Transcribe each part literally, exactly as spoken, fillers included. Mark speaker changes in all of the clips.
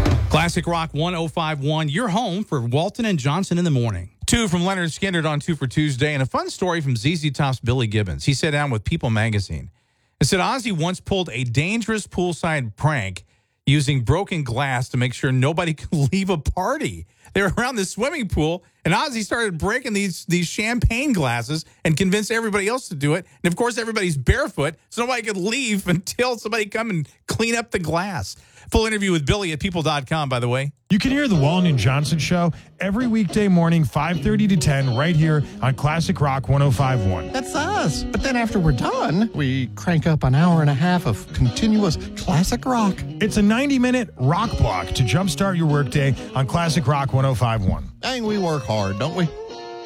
Speaker 1: Classic Rock one oh five point one, your home for Walton and Johnson in the morning. Two from Leonard Skinner on Two for Tuesday, and a fun story from Z Z Top's Billy Gibbons. He sat down with People magazine and said Ozzy once pulled a dangerous poolside prank using broken glass to make sure nobody could leave a party. They were around the swimming pool, and Ozzy started breaking these, these champagne glasses and convinced everybody else to do it. And, of course, everybody's barefoot, so nobody could leave until somebody come and clean up the glass. Full interview with Billy at people dot com, by the way.
Speaker 2: You can hear the Walton and Johnson Show every weekday morning, five thirty to ten, right here on Classic Rock one oh five point one.
Speaker 3: That's us. But then after we're done, we crank up an hour and a half of continuous classic rock.
Speaker 2: It's a ninety-minute rock block to jumpstart your workday on Classic Rock one oh five point one.
Speaker 3: Dang, we work hard, don't we?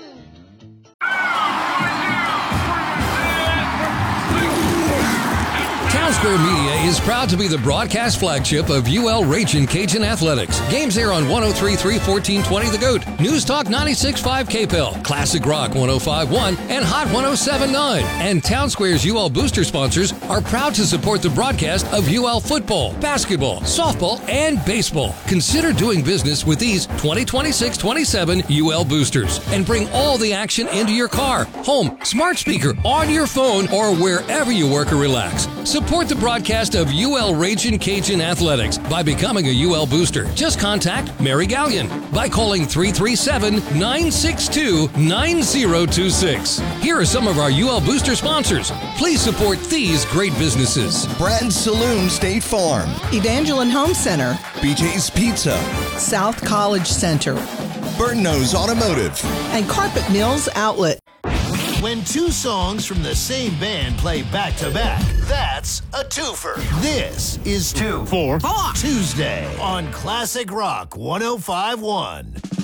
Speaker 4: Townsquare Media is proud to be the broadcast flagship of U L Ragin' Cajun Athletics. Games air on one oh three point three, fourteen twenty The Goat, News Talk ninety-six point five K P L, Classic Rock one oh five point one, and Hot one oh seven point nine. And Townsquare's U L Booster sponsors are proud to support the broadcast of U L football, basketball, softball, and baseball. Consider doing business with these twenty twenty-six twenty-seven U L Boosters and bring all the action into your car, home, smart speaker, on your phone, or wherever you work or relax. Support the broadcast of U L Ragin' Cajun Athletics by becoming a U L Booster. Just contact Mary Gallion by calling three three seven, nine six two, nine zero two six. Here are some of our U L Booster sponsors. Please support these great businesses.
Speaker 5: Brad's Saloon State Farm,
Speaker 6: Evangeline Home Center,
Speaker 5: B J's Pizza,
Speaker 6: South College Center,
Speaker 5: Burton-Nose Automotive,
Speaker 6: and Carpet Mills Outlet.
Speaker 7: When two songs from the same band play back-to-back, that's a twofer. This is Two for Tuesday on Classic Rock one oh five point one.